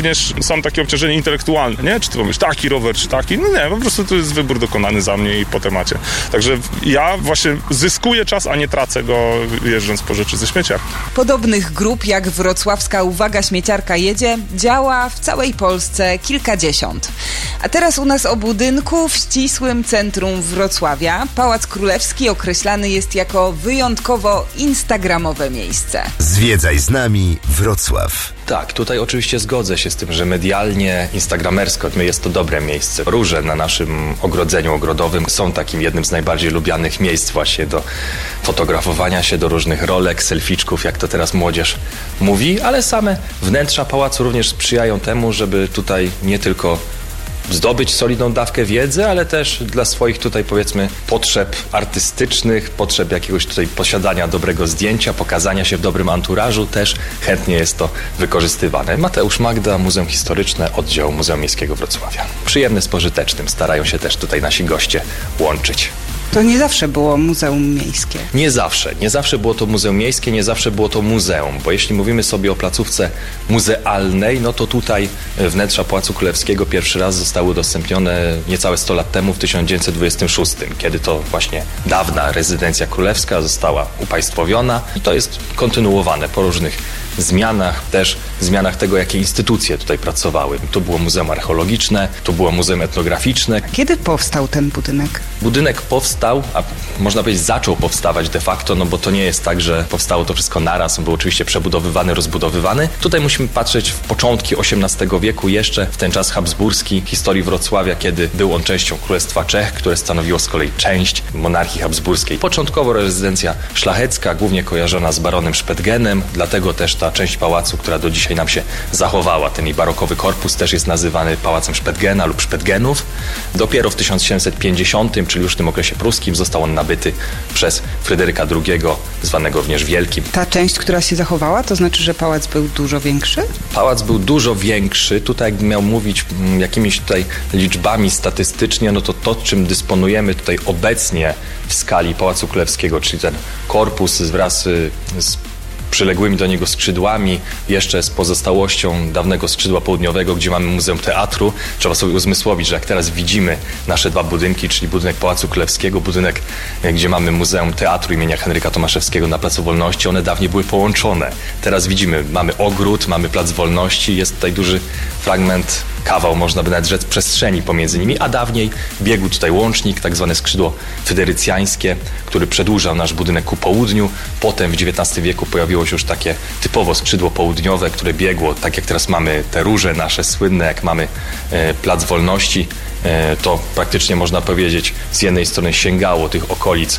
również są takie obciążenia intelektualne, nie? Czy ty powiesz taki rower, czy taki? No nie, po prostu to jest wybór dokonany za mnie i po temacie. Także ja właśnie zyskuję czas, a nie tracę go jeżdżąc po rzeczy ze śmieciarki. Podobnych grup jak wrocławska Uwaga Śmieciarka jedzie działa w całej Polsce kilkadziesiąt. A teraz u nas o budynku w ścisłym centrum Wrocławia. Pałac Królewski określany jest jako wyjątkowo instagramowe miejsce. Zwiedzaj z nami Wrocław. Tak, tutaj oczywiście zgodzę się z tym, że medialnie, instagramersko jest to dobre miejsce. Róże na naszym ogrodzeniu ogrodowym są takim jednym z najbardziej lubianych miejsc właśnie do fotografowania się, do różnych rolek, selficzków, jak to teraz młodzież mówi, ale same wnętrza pałacu również sprzyjają temu, żeby tutaj nie tylko zdobyć solidną dawkę wiedzy, ale też dla swoich tutaj powiedzmy potrzeb artystycznych, potrzeb jakiegoś tutaj posiadania dobrego zdjęcia, pokazania się w dobrym anturażu też chętnie jest to wykorzystywane. Mateusz Magda, Muzeum Historyczne, oddział Muzeum Miejskiego Wrocławia. Przyjemne z pożytecznym, starają się też tutaj nasi goście łączyć. To nie zawsze było muzeum miejskie. Nie zawsze było to muzeum miejskie, nie zawsze było to muzeum, bo jeśli mówimy sobie o placówce muzealnej, no to tutaj wnętrza Pałacu Królewskiego pierwszy raz zostały udostępnione niecałe 100 lat temu w 1926, kiedy to właśnie dawna rezydencja królewska została upaństwowiona i to jest kontynuowane po różnych zmianach, też zmianach tego, jakie instytucje tutaj pracowały. Tu było Muzeum Archeologiczne, tu było Muzeum Etnograficzne. Kiedy powstał ten budynek? Budynek powstał, a można powiedzieć zaczął powstawać de facto, no bo to nie jest tak, że powstało to wszystko naraz, on był oczywiście przebudowywany, rozbudowywany. Tutaj musimy patrzeć w początki XVIII wieku, jeszcze w ten czas habsburski historii Wrocławia, kiedy był on częścią Królestwa Czech, które stanowiło z kolei część monarchii habsburskiej. Początkowo rezydencja szlachecka, głównie kojarzona z baronem Szpetgenem, dlatego też ta część pałacu, która do dzisiaj nam się zachowała, ten jej barokowy korpus też jest nazywany Pałacem Szpetgena lub Szpetgenów. Dopiero w 1750, czyli już w tym okresie pruskim, został on nabyty przez Fryderyka II, zwanego również Wielkim. Ta część, która się zachowała, to znaczy, że pałac był dużo większy? Pałac był dużo większy. Tutaj jakbym miał mówić jakimiś tutaj liczbami statystycznie, no to czym dysponujemy tutaj obecnie w skali Pałacu Królewskiego, czyli ten korpus wraz z przyległymi do niego skrzydłami, jeszcze z pozostałością dawnego skrzydła południowego, gdzie mamy Muzeum Teatru. Trzeba sobie uzmysłowić, że jak teraz widzimy nasze dwa budynki, czyli budynek Pałacu Królewskiego, budynek, gdzie mamy Muzeum Teatru imienia Henryka Tomaszewskiego na Placu Wolności, one dawniej były połączone. Teraz widzimy, mamy ogród, mamy Plac Wolności, jest tutaj duży fragment, kawał, można by nawet rzec, przestrzeni pomiędzy nimi, a dawniej biegł tutaj łącznik, tak zwane skrzydło fryderycjańskie, który przedłużał nasz budynek ku południu. Potem w XIX wieku pojawiło się już takie typowo skrzydło południowe, które biegło, tak jak teraz mamy te róże nasze słynne, jak mamy Plac Wolności, to praktycznie można powiedzieć z jednej strony sięgało tych okolic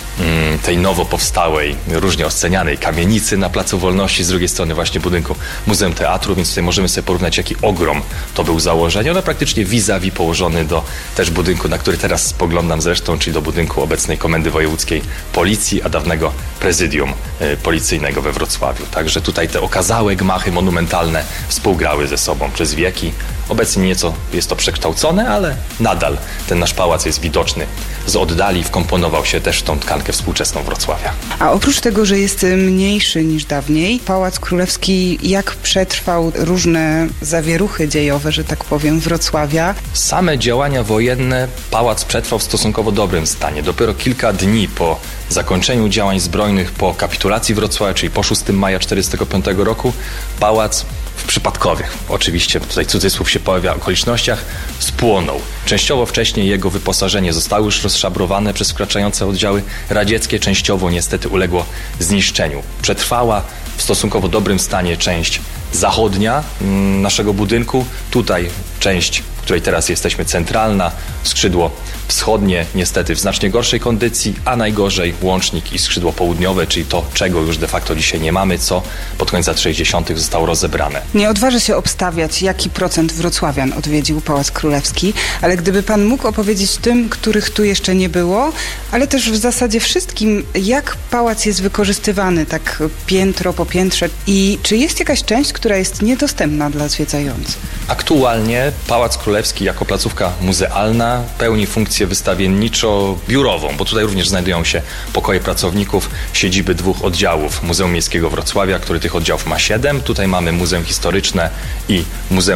tej nowo powstałej, różnie ocenianej kamienicy na Placu Wolności, z drugiej strony właśnie budynku Muzeum Teatru, więc tutaj możemy sobie porównać, jaki ogrom to był założenie. One praktycznie vis-a-vis położony do też budynku, na który teraz spoglądam zresztą, czyli do budynku obecnej Komendy Wojewódzkiej Policji, a dawnego prezydium policyjnego we Wrocławiu. Także tutaj te okazałe gmachy monumentalne współgrały ze sobą przez wieki. Obecnie nieco jest to przekształcone, ale nadal ten nasz pałac jest widoczny z oddali, wkomponował się też w tą tkankę współczesną Wrocławia. A oprócz tego, że jest mniejszy niż dawniej, Pałac Królewski jak przetrwał różne zawieruchy dziejowe, że tak powiem, Wrocławia? Same działania wojenne pałac przetrwał w stosunkowo dobrym stanie. Dopiero kilka dni po zakończeniu działań zbrojnych, po kapitulacji Wrocławia, czyli po 6 maja 1945 roku, pałac w przypadkowych, oczywiście tutaj cudzysłów się pojawia, okolicznościach, spłonął. Częściowo wcześniej jego wyposażenie zostało już rozszabrowane przez wkraczające oddziały radzieckie, częściowo niestety uległo zniszczeniu. Przetrwała w stosunkowo dobrym stanie część zachodnia naszego budynku, tutaj część, w której teraz jesteśmy, centralna, skrzydło wschodnie niestety w znacznie gorszej kondycji, a najgorzej łącznik i skrzydło południowe, czyli to, czego już de facto dzisiaj nie mamy, co pod koniec lat 60. zostało rozebrane. Nie odważę się obstawiać, jaki procent wrocławian odwiedził Pałac Królewski, ale gdyby pan mógł opowiedzieć tym, których tu jeszcze nie było, ale też w zasadzie wszystkim, jak pałac jest wykorzystywany, tak piętro po piętrze i czy jest jakaś część, która jest niedostępna dla zwiedzających? Aktualnie Pałac Królewski jako placówka muzealna pełni funkcję wystawienniczo-biurową, bo tutaj również znajdują się pokoje pracowników, siedziby dwóch oddziałów Muzeum Miejskiego Wrocławia, który tych oddziałów ma 7. Tutaj mamy Muzeum Historyczne i Muzeum